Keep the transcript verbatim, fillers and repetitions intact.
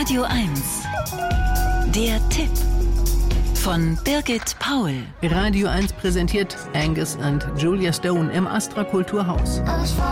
Radio eins. Der Tipp von Birgit Paul. Radio eins präsentiert Angus und Julia Stone im Astra Kulturhaus.